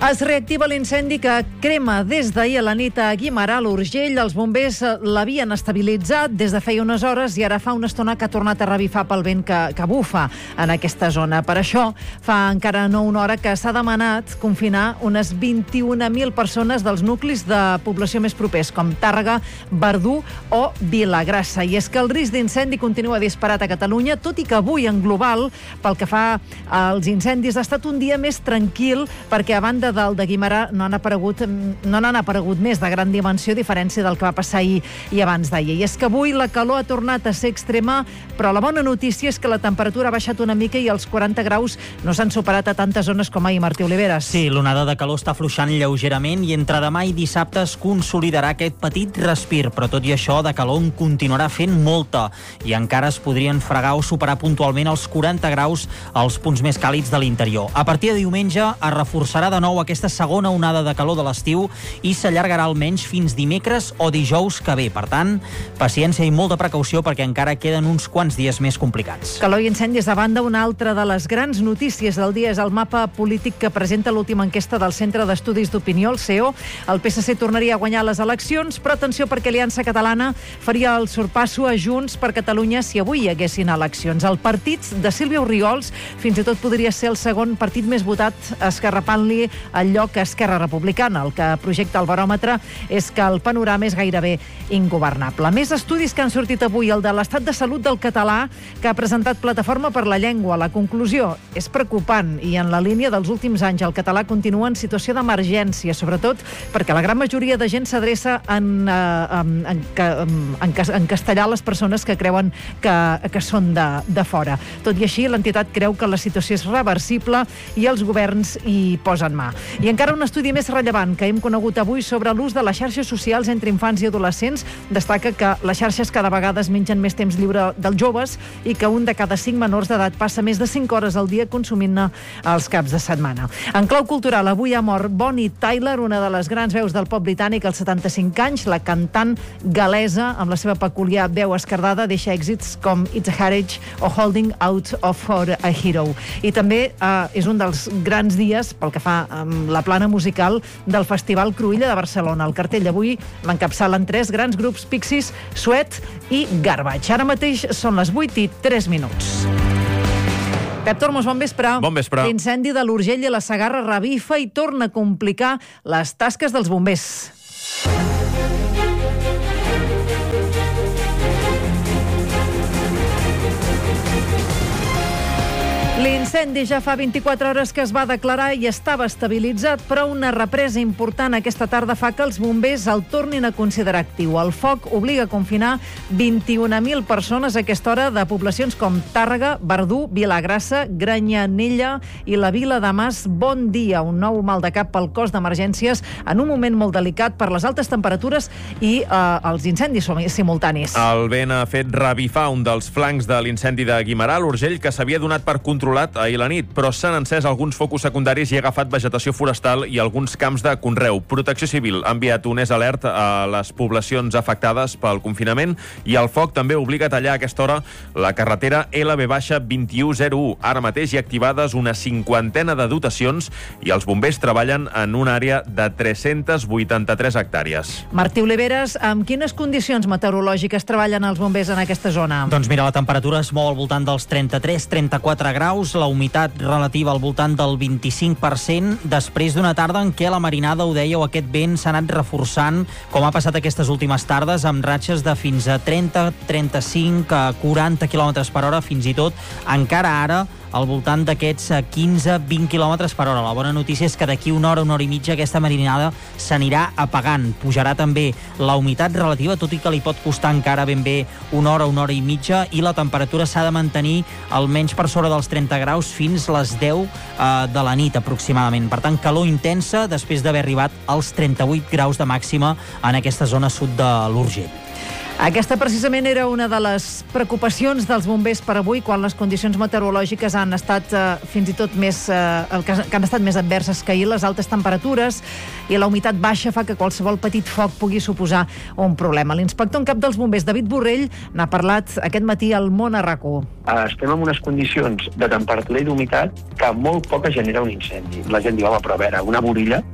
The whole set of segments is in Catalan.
Es reactiva l'incendi que crema des d'ahir a la nit a Guimerà, a l'Urgell. Els bombers l'havien estabilitzat des de feia unes hores i ara fa una estona que ha tornat a revifar pel vent que bufa en aquesta zona. Per això, fa encara no una hora que s'ha demanat confinar unes 21.000 persones dels nuclis de població més propers, com Tàrrega, Verdú o Vilagrassa. I és que el risc d'incendi continua disparat a Catalunya, tot i que avui, en global, pel que fa als incendis, ha estat un dia més tranquil, perquè a banda del de Guimerà no n'han aparegut més de gran dimensió, a diferència del que va passar ahir i abans d'ahir. I és que avui la calor ha tornat a ser extrema, però la bona notícia és que la temperatura ha baixat una mica i els 40 graus no s'han superat a tantes zones com ahir, Martí Oliveres. Sí, l'onada de calor està afluixant lleugerament i entre demà i dissabte es consolidarà aquest petit respir, però tot i això de calor en continuarà fent molta i encara es podrien fregar o superar puntualment els 40 graus als punts més càlids de l'interior. A partir de diumenge es reforçarà de nou aquesta segona onada de calor de l'estiu i s'allargarà almenys fins dimecres o dijous que ve. Per tant, paciència i molta precaució perquè encara queden uns quants dies més complicats. Calor i incendis de banda. Una altra de les grans notícies del dia és el mapa polític que presenta l'última enquesta del Centre d'Estudis d'Opinió, el CEO. El PSC tornaria a guanyar les eleccions, però atenció perquè Aliança Catalana faria el sorpasso a Junts per Catalunya si avui hi haguessin eleccions. El partit de Sílvia Orriols fins i tot podria ser el segon partit més votat, escarrapant-li el lloc a Esquerra Republicana. El que projecta el baròmetre és que el panorama és gairebé ingovernable. Més estudis que han sortit avui, el de l'estat de salut del català que ha presentat Plataforma per la Llengua. La conclusió és preocupant i en la línia dels últims anys el català continua en situació d'emergència, sobretot perquè la gran majoria de gent s'adreça en castellà a les persones que creuen que són de fora. Tot i així, l'entitat creu que la situació és reversible i els governs hi posen mà. I encara un estudi més rellevant que hem conegut avui sobre l'ús de les xarxes socials entre infants i adolescents destaca que les xarxes cada vegada es mengen més temps lliure dels joves i que un de cada 5 menors d'edat passa més de 5 hores al dia consumint-ne els caps de setmana. En clau cultural, avui ha mort Bonnie Tyler, una de les grans veus del pop britànic als 75 anys. La cantant galesa, amb la seva peculiar veu esquerdada, deixa èxits com It's a Heritage o Holding Out for a Hero. I també és un dels grans dies pel que fa amb la plana musical del Festival Cruïlla de Barcelona. El cartell d'avui l'encapçalen 3 grans grups: Pixies, Sweat i Garbage. Ara mateix són les 8:03. Pep Tormos, bon vespre. Bon vespre. L'incendi de l'Urgell i la Segarra revifa i torna a complicar les tasques dels bombers. L'incendi ja fa 24 hores que es va declarar i estava estabilitzat, però una represa important aquesta tarda fa que els bombers el tornin a considerar actiu. El foc obliga a confinar 21.000 persones a aquesta hora de poblacions com Tàrrega, Verdú, Vilagrassa, Granyanella i la Vila de Mas. Bon dia, un nou mal de cap pel cos d'emergències en un moment molt delicat per les altes temperatures i els incendis simultanis. El vent ha fet revifar un dels flancs de l'incendi de Guimerà, l'Urgell, que s'havia donat per controlat ahir la nit, però s'han encès alguns focus secundaris i ha agafat vegetació forestal i alguns camps de conreu. Protecció Civil ha enviat un alert a les poblacions afectades pel confinament i el foc també obliga a tallar a aquesta hora la carretera LB-2101. Ara mateix hi ha activades una 50 de dotacions i els bombers treballen en una àrea de 383 hectàrees. Martí Oliveres, amb quines condicions meteorològiques treballen els bombers en aquesta zona? Doncs mira, la temperatura es mou al voltant dels 33-34 graus, la humitat relativa al voltant del 25%, després d'una tarda en què la marinada, ho dèieu, aquest vent s'ha anat reforçant, com ha passat aquestes últimes tardes, amb ratxes de fins a 30, 35, 40 km per hora, fins i tot encara ara al voltant d'aquests 15-20 km per hora. La bona notícia és que d'aquí una hora i mitja aquesta marinada s'anirà apagant. Pujarà també la humitat relativa, tot i que li pot costar encara ben bé una hora i mitja, i la temperatura s'ha de mantenir almenys per sobre dels 30 graus fins les 10 de la nit aproximadament. Per tant, calor intensa després d'haver arribat als 38 graus de màxima en aquesta zona sud de l'Urgell. Aquesta precisament era una de les preocupacions dels bombers per avui, quan les condicions meteorològiques han estat fins i tot més que han estat més adverses que ahir. Les altes temperatures i la humitat baixa fa que qualsevol petit foc pugui suposar un problema. L'inspector en cap dels bombers, David Borrell, n'ha parlat aquest matí al Món a RAC1. Estem en unes condicions de temperatura i d'humitat que molt poc genera un incendi. La gent diu, home, però a veure, amb una borilla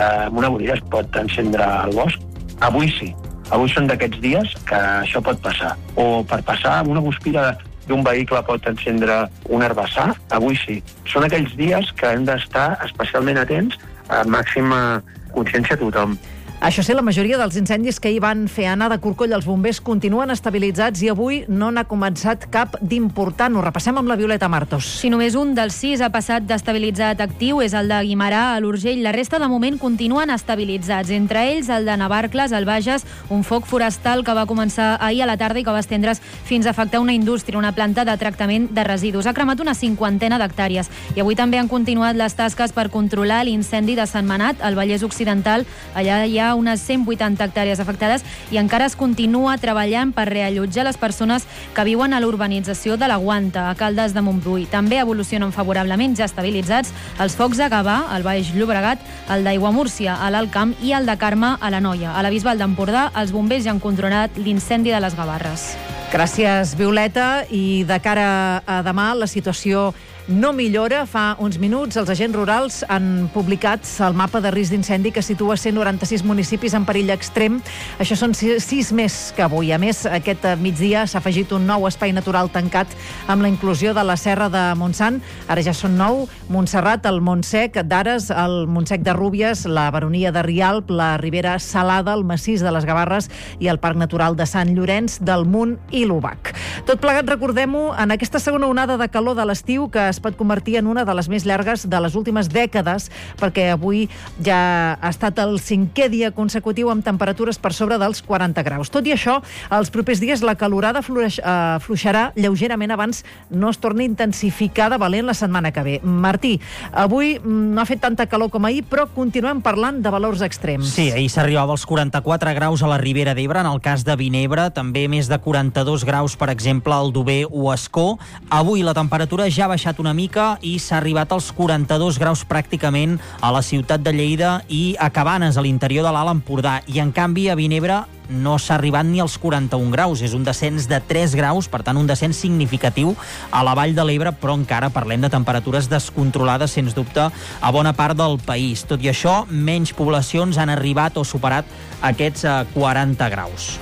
es pot encendre el bosc? Avui sí. Avui són d'aquests dies que això pot passar. O per passar amb una guspira d'un vehicle pot encendre un herbassar? Avui sí. Són aquells dies que hem d'estar especialment atents a màxima consciència a tothom. Això sí, la majoria dels incendis que hi van fer anar de corcoll als bombers continuen estabilitzats i avui no n'ha començat cap d'important. Ho repassem amb la Violeta Martos. Si només un dels 6 ha passat d'estabilitzat actiu és el de Guimerà, a l'Urgell. La resta de moment continuen estabilitzats. Entre ells el de Navarcles, al Bages, un foc forestal que va començar ahir a la tarda i que va estendre's fins a afectar una indústria, una planta de tractament de residus. Ha cremat una 50 d'hectàrees i avui també han continuat les tasques per controlar l'incendi de Sentmenat, al Vallès Occidental. Allà hi ha unes 180 hectàrees afectades i encara es continua treballant per reallotjar les persones que viuen a l'urbanització de la Guanta, a Caldes de Montbui. També evolucionen favorablement, ja estabilitzats, els focs a Gavà, al Baix Llobregat, el d'Aiguamúrcia, a l'Alt Camp, i el de Carme, a l'Anoia. A la Bisbal d'Empordà, els bombers ja han controlat l'incendi de les Gavarres. Gràcies, Violeta. I de cara a demà, la situació no millora. Fa uns minuts els agents rurals han publicat el mapa de risc d'incendi que situa 196 municipis en perill extrem. Això són 6 més que avui. A més, aquest migdia s'ha afegit un nou espai natural tancat amb la inclusió de la Serra de Montsant. Ara ja són 9: Montserrat, el Montsec d'Ares, el Montsec de Rúbies, la Baronia de Rialp, la Ribera Salada, el Massís de les Gavarres i el Parc Natural de Sant Llorenç del Munt i l'Obac. Tot plegat, recordem-ho, en aquesta segona onada de calor de l'estiu, que es pot convertir en una de les més llargues de les últimes dècades, perquè avui ja ha estat el 5è dia consecutiu amb temperatures per sobre dels 40 graus. Tot i això, els propers dies la calorada fluixarà lleugerament abans no es torni a intensificar de valent la setmana que ve. Martí, avui no ha fet tanta calor com ahir, però continuem parlant de valors extrems. Sí, ahir s'arribava als 44 graus a la Ribera d'Ebre, en el cas de Vinebre, també més de 42 graus, per exemple, al Aldover o Ascó. Avui la temperatura ja ha baixat una mica i s'ha arribat als 42 graus pràcticament a la ciutat de Lleida i a Cabanes, a l'interior de l'Alt Empordà. I, en canvi, a Vinebre no s'ha arribat ni als 41 graus. És un descens de 3 graus, per tant, un descens significatiu a la Vall de l'Ebre, però encara parlem de temperatures descontrolades, sens dubte, a bona part del país. Tot i això, menys poblacions han arribat o superat aquests 40 graus.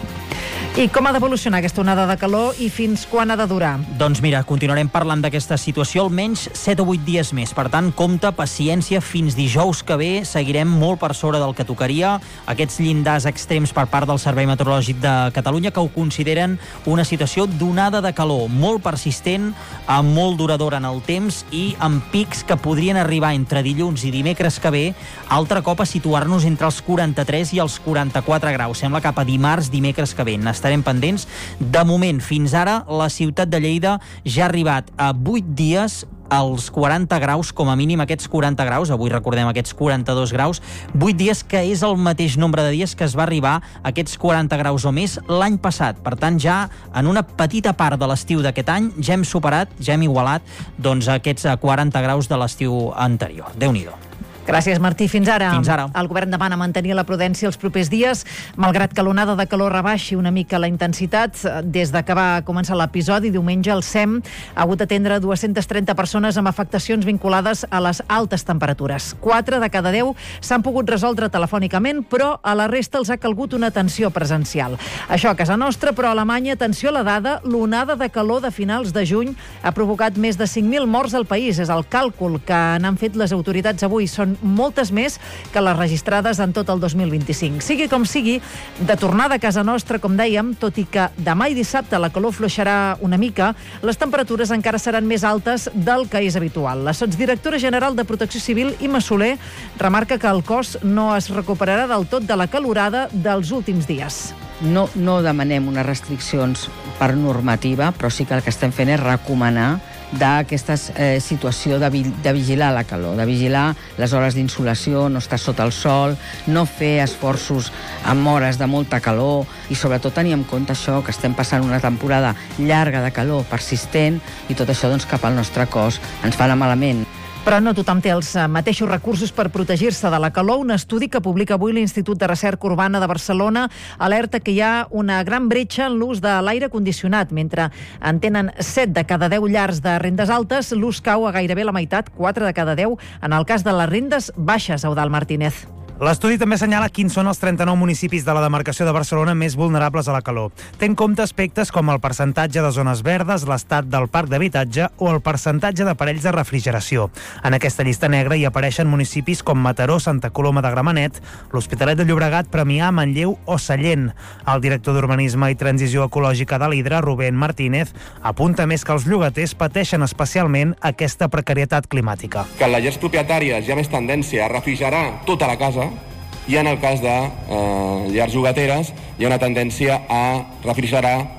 I com ha d'evolucionar aquesta onada de calor i fins quan ha de durar? Doncs mira, continuarem parlant d'aquesta situació almenys 7 o 8 dies més. Per tant, compte, paciència, fins dijous que ve seguirem molt per sobre del que tocaria. Aquests llindars extrems per part del Servei Meteorològic de Catalunya, que ho consideren una situació d'onada de calor molt persistent, molt duradora en el temps i amb pics que podrien arribar entre dilluns i dimecres que ve, altre cop a situar-nos entre els 43 i els 44 graus. Sembla cap a dimarts, dimecres que ve. Estarem pendents. De moment, fins ara, la ciutat de Lleida ja ha arribat a 8 dies als 40 graus, com a mínim aquests 40 graus, avui recordem aquests 42 graus, 8 dies que és el mateix nombre de dies que es va arribar a aquests 40 graus o més l'any passat. Per tant, ja en una petita part de l'estiu d'aquest any ja hem superat, ja hem igualat doncs, aquests 40 graus de l'estiu anterior. Déu-n'hi-do. Gràcies, Martí. Fins ara. Fins ara. El govern demana mantenir la prudència els propers dies, malgrat que l'onada de calor rebaixi una mica la intensitat. Des de que va començar l'episodi, diumenge, el SEM ha hagut d'atendre 230 persones amb afectacions vinculades a les altes temperatures. 4 de cada 10 s'han pogut resoldre telefònicament, però a la resta els ha calgut una atenció presencial. Això a casa nostra, però a Alemanya, atenció a la dada, l'onada de calor de finals de juny ha provocat més de 5.000 morts al país. És el càlcul que n'han fet les autoritats avui. Són moltes més que les registrades en tot el 2025. Sigui com sigui, de tornada a casa nostra, com dèiem, tot i que demà i dissabte la calor fluixarà una mica, les temperatures encara seran més altes del que és habitual. La sotsdirectora general de Protecció Civil, Imma Soler, remarca que el cos no es recuperarà del tot de la calorada dels últims dies. No demanem unes restriccions per normativa, però sí que el que estem fent és recomanar d'aquesta situació de vigilar la calor, de vigilar les hores d'insolació, no estar sota el sol, no fer esforços en hores de molta calor i sobretot tenir en compte això, que estem passant una temporada llarga de calor persistent i tot això cap al nostre cos ens fa anar malament. Però no tothom té els mateixos recursos per protegir-se de la calor. Un estudi que publica avui l'Institut de Recerca Urbana de Barcelona alerta que hi ha una gran bretxa en l'ús de l'aire condicionat. Mentre en tenen 7 de cada 10 llars de rendes altes, l'ús cau a gairebé la meitat, 4 de cada 10, en el cas de les rendes baixes, Eudald Martínez. L'estudi també assenyala quins són els 39 municipis de la demarcació de Barcelona més vulnerables a la calor. Té en compte aspectes com el percentatge de zones verdes, l'estat del parc d'habitatge o el percentatge d'aparells de refrigeració. En aquesta llista negra hi apareixen municipis com Mataró, Santa Coloma de Gramenet, l'Hospitalet de Llobregat, Premià, Manlleu o Sallent. El director d'Urbanisme i Transició Ecològica de l'Hidra, Rubén Martínez, apunta més que els llogaters pateixen especialment aquesta precarietat climàtica. Que en les llars propietàries hi ha més tendència a refrigerar tota la casa, i en el cas de llars llogateres hi ha una tendència a refrigerar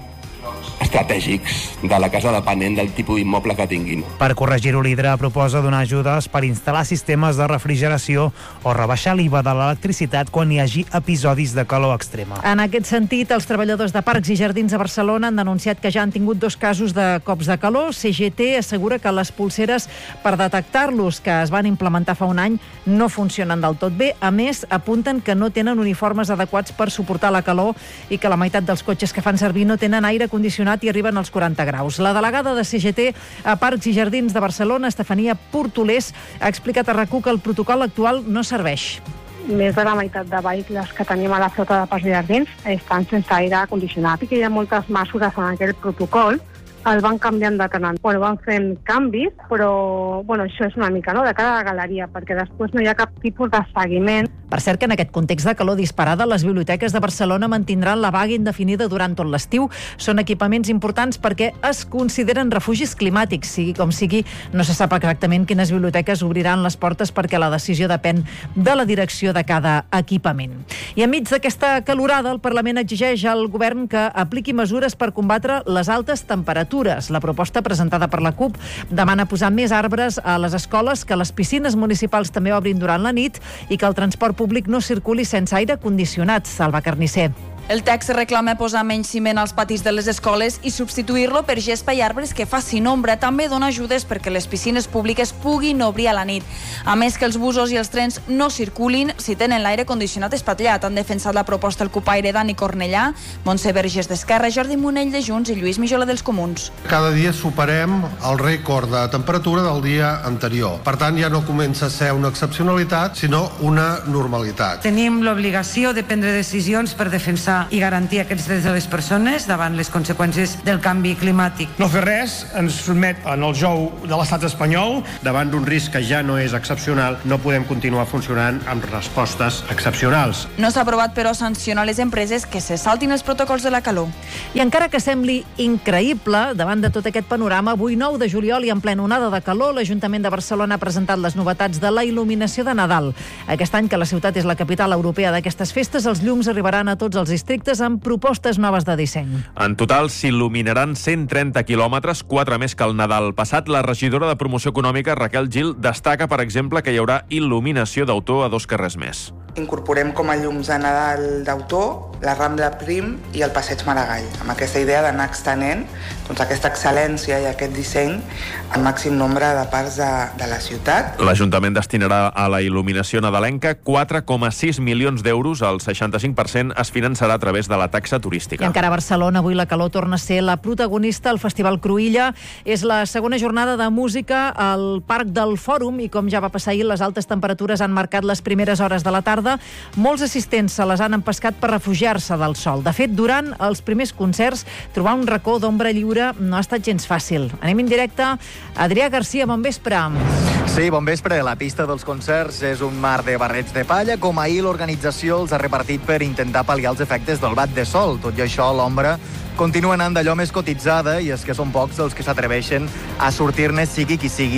estratègics de la casa depenent del tipus d'immoble que tinguin. Per corregir-ho, l'Hidra proposa donar ajudes per instal·lar sistemes de refrigeració o rebaixar l'IVA de l'electricitat quan hi hagi episodis de calor extrema. En aquest sentit, els treballadors de Parcs i Jardins de Barcelona han denunciat que ja han tingut 2 casos de cops de calor. CGT assegura que les polseres per detectar-los, que es van implementar fa un any, no funcionen del tot bé. A més, apunten que no tenen uniformes adequats per suportar la calor i que la meitat dels cotxes que fan servir no tenen aire condicionat i arriben als 40 graus. La delegada de CGT a Parcs i Jardins de Barcelona, Estefania Portolés, ha explicat a RAC1 que el protocol actual no serveix. Més de la meitat de vehicles que tenim a la flota de Parcs i Jardins estan sense aire condicionat i que hi ha moltes mesures en aquell protocol. El van canviant de tant en tant. Van fent canvis, però això és una mica de cada galeria, perquè després no hi ha cap tipus de seguiment. Per cert que en aquest context de calor disparada, les biblioteques de Barcelona mantindran la vaga indefinida durant tot l'estiu. Són equipaments importants perquè es consideren refugis climàtics. Sigui com sigui, no se sap exactament quines biblioteques obriran les portes perquè la decisió depèn de la direcció de cada equipament. I enmig d'aquesta calorada, el Parlament exigeix al govern que apliqui mesures per combatre les altes temperatures. La proposta presentada per la CUP demana posar més arbres a les escoles, que les piscines municipals també obrin durant la nit i que el transport públic no circuli sense aire condicionat. Salva Carnisser. El text reclama posar menys ciment als patis de les escoles i substituir-lo per gespa i arbres que facin ombra. També dona ajudes perquè les piscines públiques puguin obrir a la nit. A més, que els busos i els trens no circulin si tenen l'aire condicionat espatllat. Han defensat la proposta el cupaire Dani Cornellà, Montse Vergés d'Esquerra, Jordi Monell de Junts i Lluís Mijola dels Comuns. Cada dia superem el rècord de temperatura del dia anterior. Per tant, ja no comença a ser una excepcionalitat, sinó una normalitat. Tenim l'obligació de prendre decisions per defensar i garantir aquests drets de les persones davant les conseqüències del canvi climàtic. No fer res ens sotmet en el jou de l'estat espanyol. Davant d'un risc que ja no és excepcional, no podem continuar funcionant amb respostes excepcionals. No s'ha aprovat, però, sancionar les empreses que se saltin els protocols de la calor. I encara que sembli increïble, davant de tot aquest panorama, avui 9 de juliol i en plena onada de calor, l'Ajuntament de Barcelona ha presentat les novetats de la il·luminació de Nadal. Aquest any, que la ciutat és la capital europea d'aquestes festes, els llums arribaran a tots els districtes amb propostes noves de disseny. En total s'il·luminaran 130 quilòmetres, 4 més que el Nadal passat. La regidora de Promoció Econòmica, Raquel Gil, destaca, per exemple, que hi haurà il·luminació d'autor a 2 carrers més. Incorporem com a llums de Nadal d'autor la Rambla Prim i el Passeig Maragall, amb aquesta idea d'anar extenent aquesta excel·lència i aquest disseny al màxim nombre de parts de la ciutat. L'Ajuntament destinarà a la il·luminació nadalenca 4,6 milions d'euros. El 65% es finançarà a través de la taxa turística. I encara a Barcelona, avui la calor torna a ser la protagonista. El Festival Cruïlla és la segona jornada de música al Parc del Fòrum i, com ja va passar ahir, les altes temperatures han marcat les primeres hores de la tarda. Molts assistents se les han empescat per refugiar-se del sol. De fet, durant els primers concerts, trobar un racó d'ombra lliure no ha estat gens fàcil. Anem en directe. Adrià Garcia, bon vespre. Sí, bon vespre. La pista dels concerts és un mar de barrets de palla. Com ahir, l'organització els ha repartit per intentar pal·liar els efectes del bat de sol. Tot i això, l'ombra continua anant d'allò més cotitzada i és que són pocs els que s'atreveixen a sortir-ne, sigui qui sigui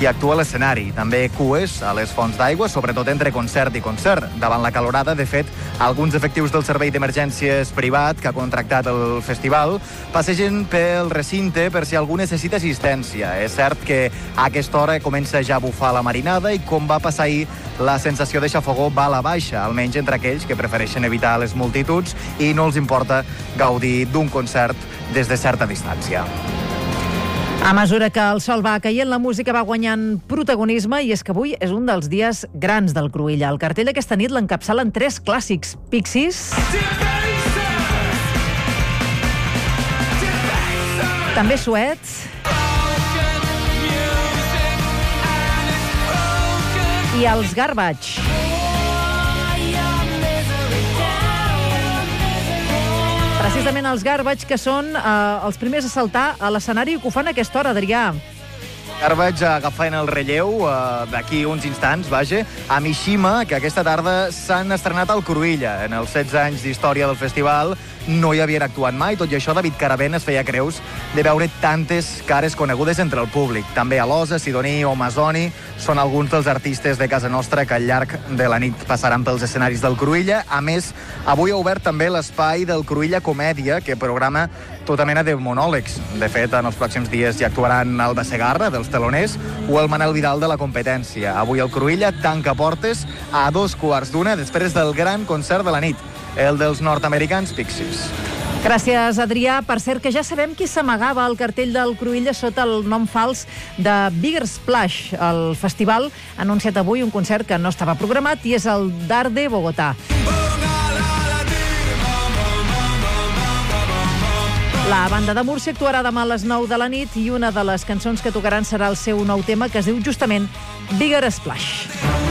qui actua a l'escenari. També cues a les fonts d'aigua, sobretot entre concert i concert. Davant la calorada, de fet, alguns efectius del servei d'emergències privat que ha contractat el festival passegen pel recinte per si algú necessita assistència. És cert que a aquesta hora comença ja a bufar la marinada i, com va passar ahir, la sensació de xafogó va a la baixa, almenys entre aquells que prefereixen evitar les multituds i no els importa gaudir d'un concert des de certa distància. A mesura que el sol va caient, la música va guanyant protagonisme i és que avui és un dels dies grans del Cruïlla. El cartell aquesta nit l'encapçalen 3 clàssics: Pixies, també Suets i els Garbage. Precisament els Garbage, que són els primers a saltar a l'escenari i que ho fan a aquesta hora, Adrià. Garbage agafant el relleu d'aquí uns instants, vaja, a Mishima, que aquesta tarda s'han estrenat al Cruïlla. En els 16 anys d'història del festival no hi havien actuat mai. Tot i això, David Caravent es feia creus de veure tantes cares conegudes entre el públic. També Alosa, Sidoní o Masoni són alguns dels artistes de casa nostra que al llarg de la nit passaran pels escenaris del Cruïlla. A més, avui ha obert també l'espai del Cruïlla Comèdia, que programa tota mena de monòlegs. De fet, en els pròxims dies hi actuaran Alba Segarra, dels teloners, o el Manel Vidal, de la competència. Avui el Cruïlla tanca portes a 2:15 després del gran concert de la nit, el dels nord-americans Pixies. Gràcies, Adrià. Per cert, que ja sabem qui s'amagava al cartell del Cruïlla sota el nom fals de Bigger Splash. El festival ha anunciat avui un concert que no estava programat i és el Darde Bogotà. La banda de Múrcia actuarà demà a les 9 de la nit i una de les cançons que tocaran serà el seu nou tema, que es diu justament Bigger Splash.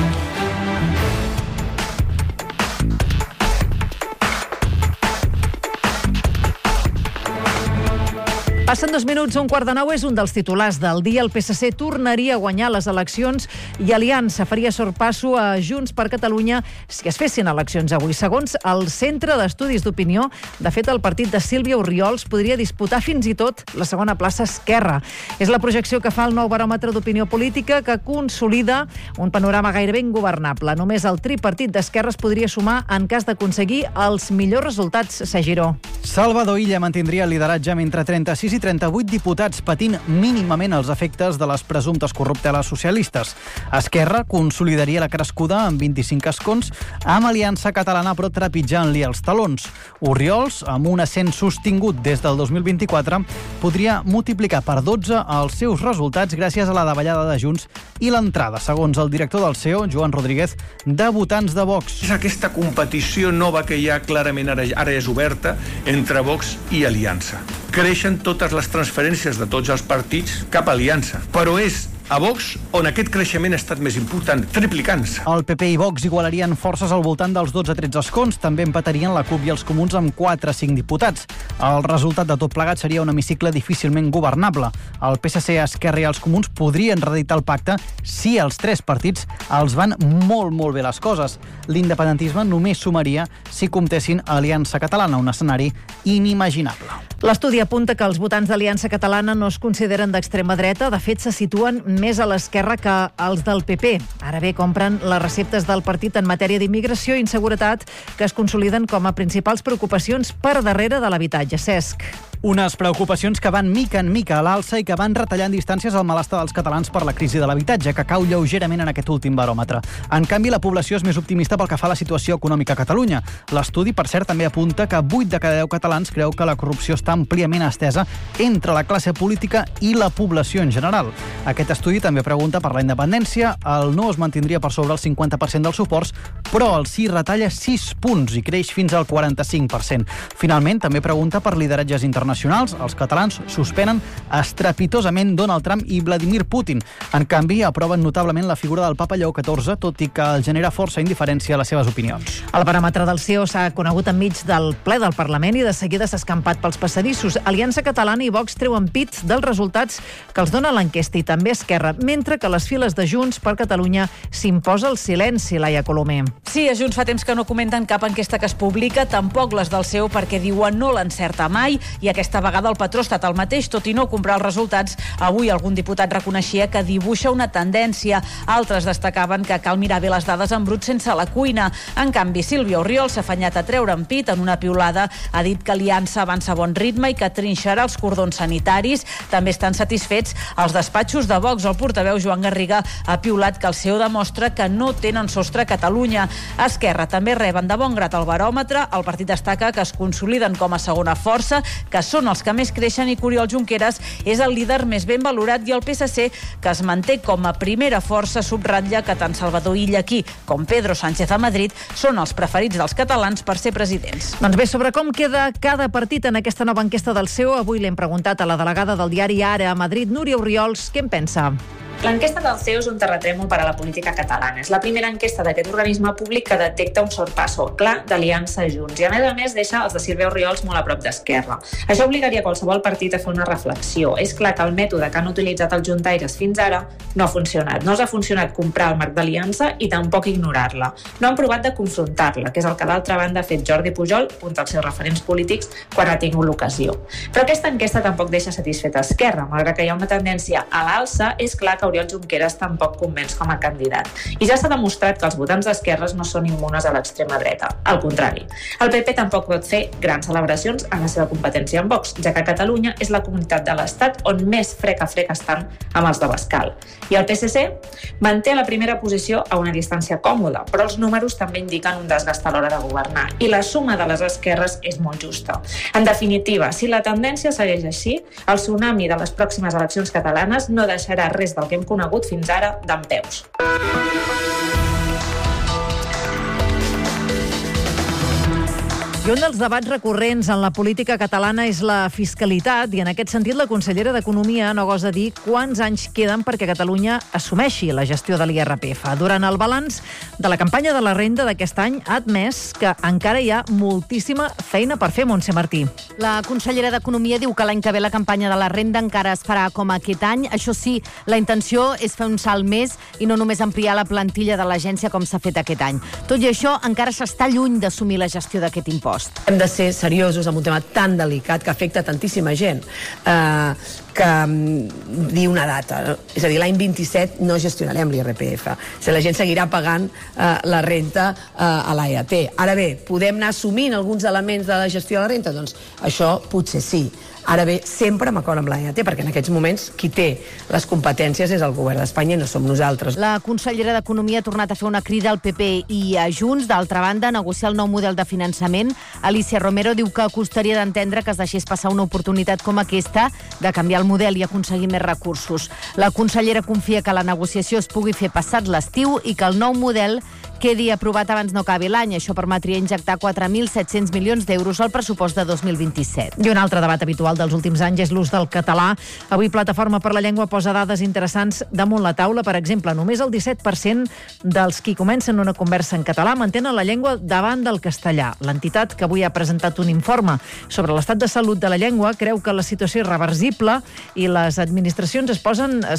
Passen 2 minuts, 8:15, és un dels titulars del dia. El PSC tornaria a guanyar les eleccions i Aliança faria sorpasso a Junts per Catalunya si es fessin eleccions avui. Segons el Centre d'Estudis d'Opinió, de fet, el partit de Sílvia Orriols podria disputar fins i tot la segona plaça Esquerra. És la projecció que fa el nou baròmetre d'opinió política, que consolida un panorama gairebé ingovernable. Només el tripartit d'esquerres podria sumar en cas d'aconseguir els millors resultats. Sagiró. Salvador Illa mantindria el lideratge mentre 36 i 38 diputats patint mínimament els efectes de les presumptes corrupteles socialistes. Esquerra consolidaria la crescuda amb 25 escons, amb Aliança Catalana però trepitjant-li els talons. Orriols, amb un ascens sostingut des del 2024, podria multiplicar per 12 els seus resultats gràcies a la davallada de Junts i l'entrada, segons el director del CEO, Joan Rodríguez, de votants de Vox. És aquesta competició nova que hi ha clarament ara és oberta entre Vox i Aliança. Creixen totes les transferències de tots els partits cap a Aliança, però és a Vox on aquest creixement ha estat més important, triplicant-se. El PP i Vox igualarien forces al voltant dels 12-13 escons, també empatarien la CUP i els Comuns amb 4-5 diputats. El resultat de tot plegat seria un hemicicle difícilment governable. El PSC, Esquerra i els Comuns podrien reeditar el pacte si els 3 partits els van molt bé les coses. L'independentisme només sumaria si comptessin Aliança Catalana, un escenari inimaginable. L'estudi apunta que els votants d'Aliança Catalana no es consideren d'extrema dreta, de fet se situen més a l'esquerra que els del PP. Ara bé, compren les receptes del partit en matèria d'immigració i inseguretat, que es consoliden com a principals preocupacions per darrere de l'habitatge. Cesc. Unes preocupacions que van mica en mica a l'alça i que van retallant distàncies al malestar dels catalans per la crisi de l'habitatge, que cau lleugerament en aquest últim baròmetre. En canvi, la població és més optimista pel que fa a la situació econòmica a Catalunya. L'estudi, per cert, també apunta que 8 de cada 10 catalans creu que la corrupció està àmpliament estesa entre la classe política i la població en general. Aquest estudi també pregunta per la independència. El no es mantindria per sobre el 50% dels suports, però el sí retalla 6 punts i creix fins al 45%. Finalment, també pregunta per lideratges internacionals. Els catalans suspenen estrepitosament Donald Trump i Vladimir Putin. En canvi, aproven notablement la figura del papa Lleó XIV, tot i que el genera força indiferència a les seves opinions. El baròmetre del CEO s'ha conegut enmig del ple del Parlament i de seguida s'ha escampat pels passadissos. Aliança Catalana i Vox treuen pit dels resultats que els dona l'enquesta i també Esquerra, mentre que a les files de Junts per Catalunya s'imposa el silenci, Laia Colomer. Sí, a Junts fa temps que no comenten cap enquesta que es publica, tampoc les del seu, perquè diuen no l'encerta mai, i aquesta vegada el patró ha estat el mateix, tot i no comprar els resultats. Avui algun diputat reconeixia que dibuixa una tendència. Altres destacaven que cal mirar bé les dades en brut sense la cuina. En canvi, Sílvia Orriol s'ha afanyat a treure en pit en una piulada. Ha dit que Aliança avança a bon ritme i que trinxarà els cordons sanitaris. També estan satisfets els despatxos de Vox. El portaveu Joan Garriga ha piulat que el CEO demostra que no tenen sostre a Catalunya. Esquerra també reben de bon grat el baròmetre. El partit destaca que es consoliden com a segona força, que són els que més creixen, i que Oriol Junqueras és el líder més ben valorat, i el PSC, que es manté com a primera força, subratlla que tant Salvador Illa aquí com Pedro Sánchez a Madrid són els preferits dels catalans per ser presidents. Doncs bé, sobre com queda cada partit en aquesta nova enquesta del CEO, avui l'hem preguntat a la delegada del diari Ara a Madrid, Núria Orriols, què en pensa? L'enquesta del CEO és un terratrèmol per a la política catalana. És la primera enquesta d'aquest organisme públic que detecta un sorpasso clar d'Aliança Junts i, a més, deixa els de Sílvia Orriols molt a prop d'Esquerra. Això obligaria qualsevol partit a fer una reflexió. És clar que el mètode que han utilitzat els juntaires fins ara no ha funcionat. No els ha funcionat comprar el marc d'Aliança i tampoc ignorar-la. No han provat de confrontar-la, que és el que d'altra banda ha fet Jordi Pujol, un dels seus referents polítics, quan ha tingut l'ocasió. Però aquesta enquesta tampoc deixa satisfeta Esquerra. Malgrat que hi ha una tendència a l'alça, és clar que Oriol Junqueras tampoc convenç com a candidat. I ja s'ha demostrat que els votants d'esquerres no són immunes a l'extrema dreta. Al contrari. El PP tampoc pot fer grans celebracions en la seva competència amb Vox, ja que Catalunya és la comunitat de l'Estat on més frec a frec estan amb els d'Abascal. I el PSC manté la primera posició a una distància còmoda, però els números també indiquen un desgast a l'hora de governar, i la suma de les esquerres és molt justa. En definitiva, si la tendència segueix així, el tsunami de les pròximes eleccions catalanes no deixarà res del que hem conegut fins ara dempeus. I un dels debats recurrents en la política catalana és la fiscalitat, i en aquest sentit la consellera d'Economia no gosa dir quants anys queden perquè Catalunya assumeixi la gestió de l'IRPF. Durant el balanç de la campanya de la renda d'aquest any ha admès que encara hi ha moltíssima feina per fer, Montse Martí. La consellera d'Economia diu que l'any que ve la campanya de la renda encara es farà com aquest any. Això sí, la intenció és fer un salt més i no només ampliar la plantilla de l'agència com s'ha fet aquest any. Tot i això, encara s'està lluny d'assumir la gestió d'aquest impost. Hem de ser seriosos amb un tema tan delicat que afecta tantíssima gent, que dir una data. És a dir, l'any 27 no gestionarem l'IRPF. La gent seguirà pagant la renta a l'AET. Ara bé, podem anar assumint alguns elements de la gestió de la renta? Doncs això potser sí. Ara bé, sempre d'acord amb l'AET, perquè en aquests moments qui té les competències és el govern d'Espanya i no som nosaltres. La consellera d'Economia ha tornat a fer una crida al PP i a Junts. D'altra banda, negociar el nou model de finançament. Alicia Romero diu que costaria d'entendre que es deixés passar una oportunitat com aquesta de canviar el model i aconseguir més recursos. La consellera confia que la negociació es pugui fer passat l'estiu i que el nou model quedi aprovat abans no acabi l'any. Això permetria injectar 4.700 milions d'euros al pressupost de 2027. I un altre debat habitual dels últims anys és l'ús del català. Avui Plataforma per la Llengua posa dades interessants damunt la taula. Per exemple, només el 17% dels qui comencen una conversa en català mantenen la llengua davant del castellà. L'entitat, que avui ha presentat un informe sobre l'estat de salut de la llengua, creu que la situació és reversible i si les administracions es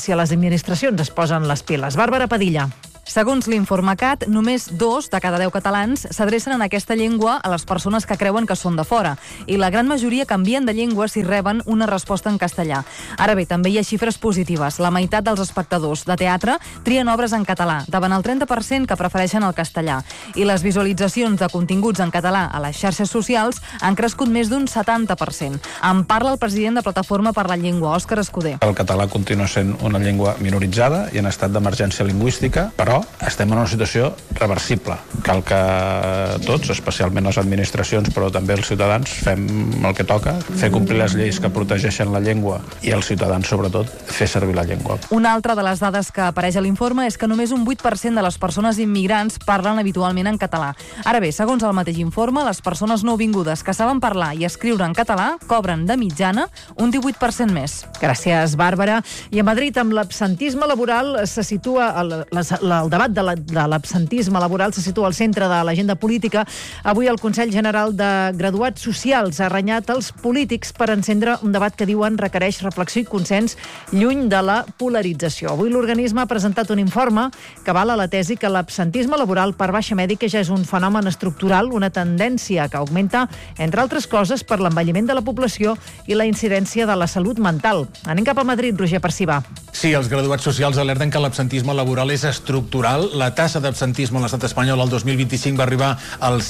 posen les piles. Bàrbara Padilla. Segons l'informe CAT, només 2 de cada 10 catalans s'adrecen en aquesta llengua a les persones que creuen que són de fora, i la gran majoria canvien de llengua si reben una resposta en castellà. Ara bé, també hi ha xifres positives. La meitat dels espectadors de teatre trien obres en català, davant el 30% que prefereixen el castellà. I les visualitzacions de continguts en català a les xarxes socials han crescut més d'un 70%. En parla el president de Plataforma per la Llengua, Òscar Escudé. El català continua sent una llengua minoritzada i en estat d'emergència lingüística, però estem en una situació reversible. Cal que tots, especialment les administracions, però també els ciutadans, fem el que toca, fer complir les lleis que protegeixen la llengua i els ciutadans, sobretot, fer servir la llengua. Una altra de les dades que apareix a l'informe és que només un 8% de les persones immigrants parlen habitualment en català. Ara bé, segons el mateix informe, les persones nouvingudes que saben parlar i escriure en català cobren de mitjana un 18% més. Gràcies, Bàrbara. I a Madrid, amb l'absentisme laboral, se situa el debat de l'absentisme laboral se situa al centre de l'agenda política. Avui el Consell General de Graduats Socials ha renyat els polítics per encendre un debat que diuen requereix reflexió i consens lluny de la polarització. Avui l'organisme ha presentat un informe que avala la tesi que l'absentisme laboral per baixa mèdica ja és un fenomen estructural, una tendència que augmenta, entre altres coses, per l'envelliment de la població i la incidència de la salut mental. Anem cap a Madrid, Roger Percibà. Sí, els graduats socials alerten que l'absentisme laboral és estructural. La tassa d'absentisme a l'estat espanyol el 2025 va arribar al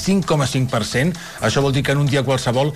5,5%. Això vol dir que en un dia qualsevol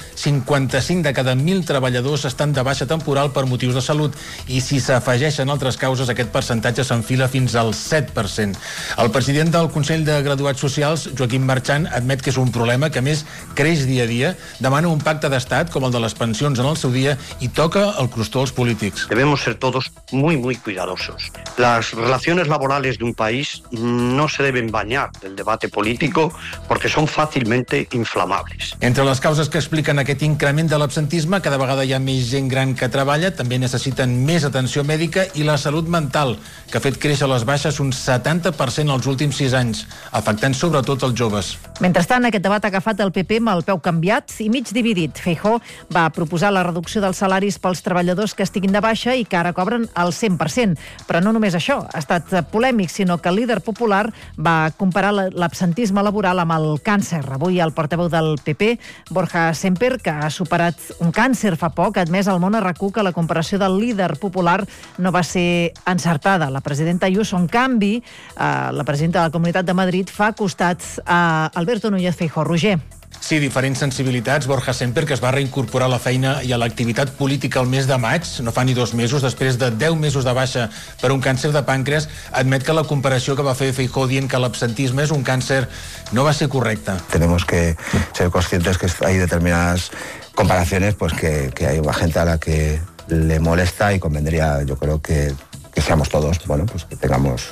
55 de cada 1.000 treballadors estan de baixa temporal per motius de salut i si s'afegeixen altres causes aquest percentatge s'enfila fins al 7%. El president del Consell de Graduats Socials, Joaquim Marchant, admet que és un problema que a més creix dia a dia, demana un pacte d'estat com el de les pensions en el seu dia i toca el crostó als polítics. Debemos ser todos muy cuidadosos. Las relaciones laborales de un país no se deben bañar del debate político porque son fácilmente inflamables. Entre les causes que expliquen aquest increment de l'absentisme, cada vegada hi ha més gent gran que treballa, també necessiten més atenció mèdica i la salut mental, que ha fet créixer les baixes un 70% els últims 6 anys, afectant sobretot els joves. Mentrestant, aquest debat ha agafat el PP amb el peu canviat i mig dividit. Feijóo va proposar la reducció dels salaris pels treballadors que estiguin de baixa i que ara cobren el 100%. Però no només això, ha estat polèmic, sinó que el líder popular va comparar l'absentisme laboral amb el càncer. Avui el portaveu del PP, Borja Semper, que ha superat un càncer fa poc, ha admès al Món a RAC1 que la comparació del líder popular no va ser encertada. La presidenta Ayuso, en canvi, la presidenta de la Comunitat de Madrid, fa costat a Alberto Núñez Feijóo. Roger. Sí, diferents sensibilitats. Borja Semper, que es va reincorporar a la feina i a l'activitat política el mes de maig, no fa ni 2 mesos, després de 10 mesos de baixa per un càncer de pàncreas, admet que la comparació que va fer Feijóo dient que l'absentisme és un càncer no va ser correcta. Tenemos que ser conscientes que hay determinadas comparaciones pues que hay gente a la que le molesta y convendría, yo creo que seamos todos, bueno, pues que tengamos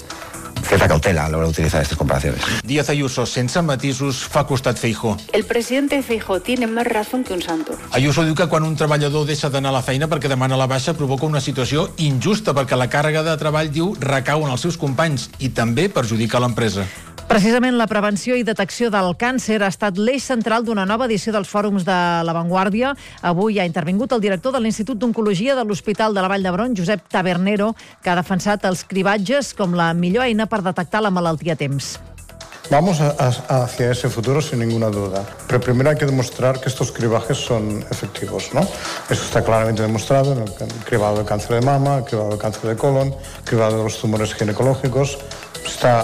cierta cautela a la hora de utilizar estas comparaciones. Díaz Ayuso, sense matisos, fa costat Feijóo. El presidente Feijóo tiene más razón que un santo. Ayuso diu que quan un treballador deixa d'anar a la feina perquè demana la baixa provoca una situació injusta perquè la càrrega de treball, diu, recau en els seus companys i també perjudica l'empresa. Precisament la prevenció i detecció del càncer ha estat l'eix central d'una nova edició dels fòrums de La Vanguardia. Avui ha intervingut el director de l'Institut d'Oncologia de l'Hospital de la Vall d'Hebron, Josep Tabernero, que ha defensat els cribatges com la millor eina per detectar la malaltia a temps. Vamos hacia ese futuro sin ninguna duda. Pero primero hay que demostrar que estos cribajes son efectivos, ¿no? Eso está claramente demostrado en el cribado del cáncer de mama, el cribado del cáncer de colon, el cribado de los tumores ginecológicos. Está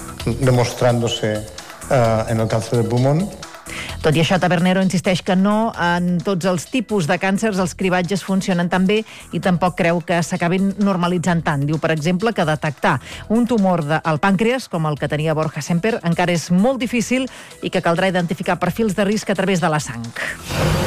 demostrándose en el cáncer de pulmón. Tot i això, Tabernero insisteix que no en tots els tipus de càncers els cribatges funcionen tan bé i tampoc creu que s'acabin normalitzant tant. Diu, per exemple, que detectar un tumor al pàncreas, com el que tenia Borja Semper, encara és molt difícil i que caldrà identificar perfils de risc a través de la sang.